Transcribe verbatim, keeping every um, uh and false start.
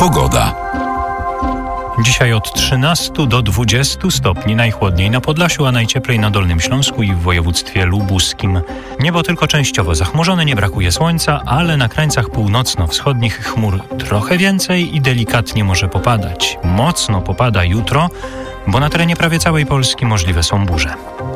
Pogoda. Dzisiaj od trzynastu do dwudziestu stopni, najchłodniej na Podlasiu, a najcieplej na Dolnym Śląsku i w województwie lubuskim. Niebo tylko częściowo zachmurzone, nie brakuje słońca, ale na krańcach północno-wschodnich chmur trochę więcej i delikatnie może popadać. Mocno popada jutro, bo na terenie prawie całej Polski możliwe są burze.